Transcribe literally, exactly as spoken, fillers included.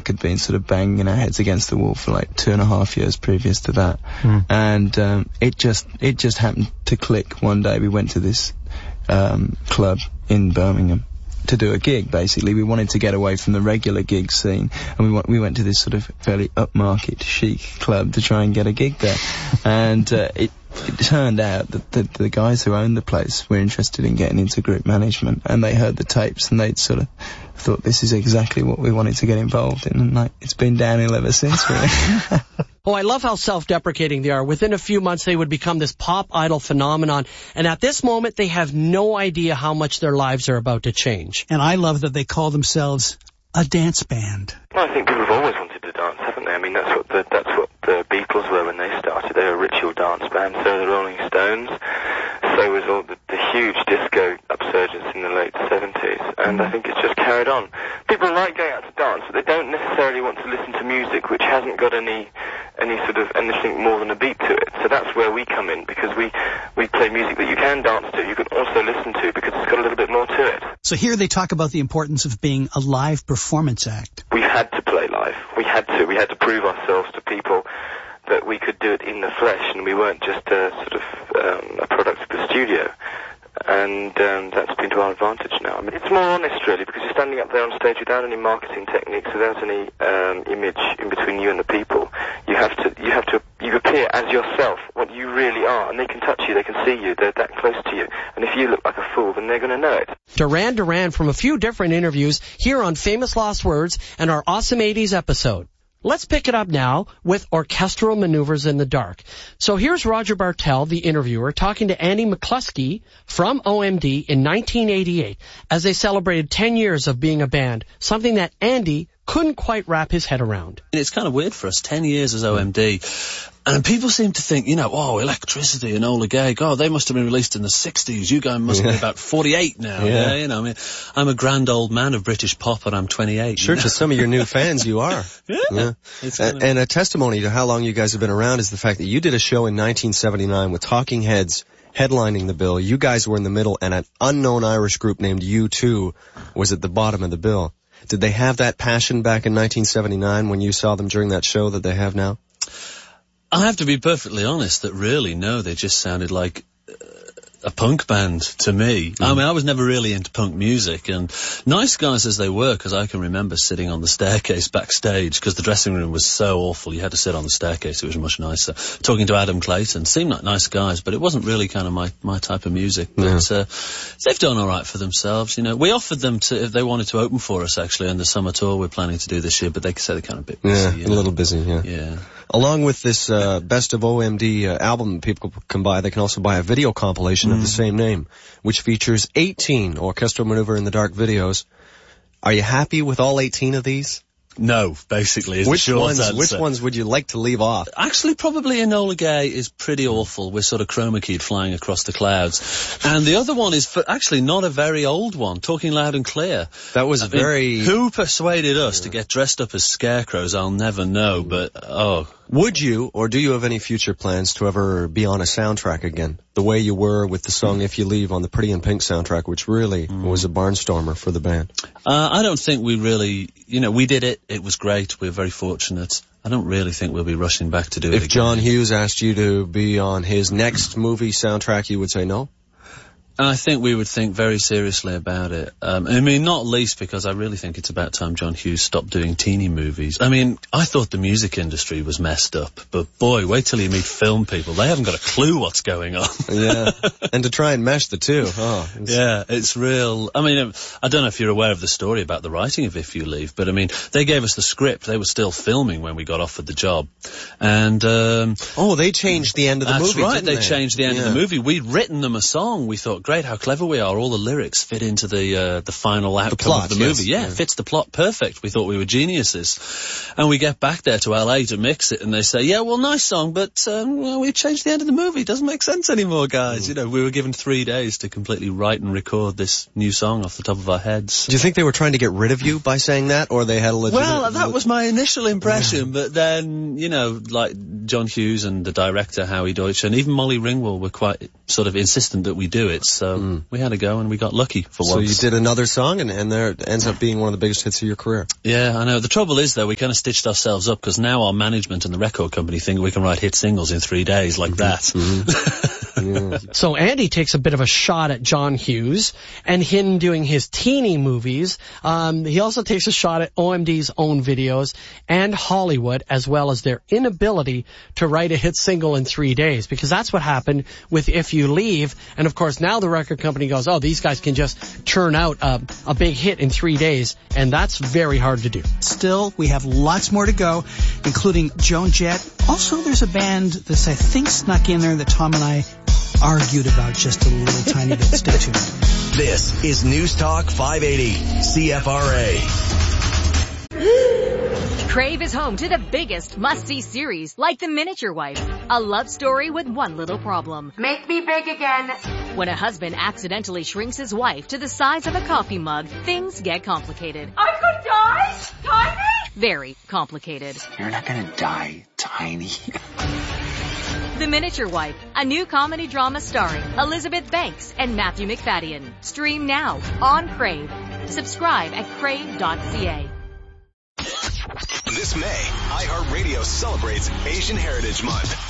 Mark had been sort of banging our heads against the wall for like two and a half years previous to that. Mm. And um, it just it just happened to click one day. We went to this um, club in Birmingham to do a gig. Basically, we wanted to get away from the regular gig scene, and we went we went to this sort of fairly upmarket chic club to try and get a gig there. And uh, it it turned out that the, the guys who owned the place were interested in getting into group management, and they heard the tapes and they'd sort of thought, this is exactly what we wanted to get involved in, and like it's been downhill ever since, really. Oh, I love how self-deprecating they are. Within a few months, they would become this pop idol phenomenon. And at this moment, they have no idea how much their lives are about to change. And I love that they call themselves a dance band. Well, I think people have always wanted to dance, haven't they? I mean, that's what the, that's what the Beatles were when they started. They were a ritual dance band. So were the Rolling Stones. So was all the, the huge disco upsurgence in the late seventies. And I think it's just carried on. People like going out to dance, but they don't necessarily want to listen to music which hasn't got any any sort of anything more than a beat to it. So that's where we come in, because we, we play music that you can dance to, you can also listen to, because it's got a little bit more to it. So here they talk about the importance of being a live performance act. We had to play live. We had to. We had to prove ourselves to people that we could do it in the flesh, and we weren't just a sort of um, a product of the studio. And um, that's been to our advantage now. I mean, it's more honest, really, because you're standing up there on stage without any marketing techniques, without any um, image in between you and the people. You have to, you have to, you appear as yourself, what you really are, and they can touch you, they can see you, they're that close to you. And if you look like a fool, then they're going to know it. Duran Duran from a few different interviews here on Famous Lost Words and our Awesome eighties episode. Let's pick it up now with Orchestral Maneuvers in the Dark. So here's Roger Bartel, the interviewer, talking to Andy McCluskey from O M D in nineteen eighty-eight as they celebrated ten years of being a band, something that Andy couldn't quite wrap his head around. It's kind of weird for us, ten years as O M D. And people seem to think, you know, oh, Electricity and Ola Gay, God, they must have been released in the sixties. You guys must yeah. be about forty-eight now. Yeah. yeah. You know, I mean, I'm a grand old man of British pop and I'm twenty-eight. Sure, you know? To some of your new fans, you are. yeah. yeah. And, and a testimony to how long you guys have been around is the fact that you did a show in nineteen seventy-nine with Talking Heads headlining the bill. You guys were in the middle, and an unknown Irish group named U two was at the bottom of the bill. Did they have that passion back in nineteen seventy-nine when you saw them during that show that they have now? I have to be perfectly honest that really, no, they just sounded like uh, a punk band to me. Mm. I mean, I was never really into punk music, and nice guys as they were, because I can remember sitting on the staircase backstage, because the dressing room was so awful, you had to sit on the staircase, it was much nicer. Talking to Adam Clayton, seemed like nice guys, but it wasn't really kind of my, my type of music. But yeah. uh, they've done all right for themselves, you know. We offered them to, if they wanted to open for us, actually, on the summer tour we're planning to do this year, but they said they're kind of a bit busy. Yeah, you a know? little busy, yeah. Yeah. Along with this uh, Best of O M D uh, album people can buy, they can also buy a video compilation mm. of the same name, which features eighteen Orchestral Maneuver in the Dark videos. Are you happy with all eighteen of these? No, basically, is which the short ones, answer. Which ones would you like to leave off? Actually, probably Enola Gay is pretty awful. We're sort of chroma keyed flying across the clouds. And the other one is for actually not a very old one, Talking Loud and Clear. That was I very... mean, who persuaded us yeah. to get dressed up as scarecrows, I'll never know, but, oh... Would you, or do you have any future plans to ever be on a soundtrack again? The way you were with the song If You Leave on the Pretty in Pink soundtrack, which really mm. was a barnstormer for the band. Uh, I don't think we really, you know, we did it, it was great, we were very fortunate. I don't really think we'll be rushing back to do if it again. If John Hughes asked you to be on his next movie soundtrack, you would say no? I think we would think very seriously about it. Um, I mean, not least because I really think it's about time John Hughes stopped doing teeny movies. I mean, I thought the music industry was messed up, but boy, wait till you meet film people. They haven't got a clue what's going on. Yeah, and to try and mesh the two. Oh, it's... Yeah, it's real. I mean, I don't know if you're aware of the story about the writing of If You Leave, but I mean, they gave us the script. They were still filming when we got offered the job. And, um... Oh, they changed the end of the that's movie, right, didn't they, they changed the end yeah. of the movie. We'd written them a song. We thought, great, how clever we are. All the lyrics fit into the uh, the final outcome the plot, of the movie. Yes. Yeah, yeah, it fits the plot perfect. We thought we were geniuses. And we get back there to L A to mix it, and they say, yeah, well, nice song, but um, well, we changed the end of the movie. It doesn't make sense anymore, guys. Mm. You know, we were given three days to completely write and record this new song off the top of our heads. Do you think they were trying to get rid of you by saying that, or they had a legitimate... Well, that was my initial impression, but then, you know, like, John Hughes and the director Howie Deutsch and even Molly Ringwald were quite sort of insistent that we do it. So mm. we had a go and we got lucky for once. So you did another song and, and there it ends up being one of the biggest hits of your career. Yeah, I know. The trouble is, though, we kind of stitched ourselves up because now our management and the record company think we can write hit singles in three days like mm-hmm. that. Mm-hmm. yeah. So Andy takes a bit of a shot at John Hughes and him doing his teeny movies. Um, he also takes a shot at O M D's own videos and Hollywood, as well as their inability to write a hit single in three days, because that's what happened with If You Leave. And of course, now the record company goes, oh, these guys can just churn out a, a big hit in three days, and that's very hard to do. Still, we have lots more to go, including Joan Jett. Also, there's a band that I think snuck in there that Tom and I argued about just a little tiny bit. Stay tuned. This is News Talk five eighty, C F R A. Crave is home to the biggest must-see series, like The Miniature Wife, a love story with one little problem. Make me big again. When a husband accidentally shrinks his wife to the size of a coffee mug, things get complicated. I could die? Tiny? Very complicated. You're not gonna die, Tiny. The Miniature Wife, a new comedy drama starring Elizabeth Banks and Matthew McFadden. Stream now on Crave. Subscribe at crave dot c a. This May, iHeartRadio celebrates Asian Heritage Month.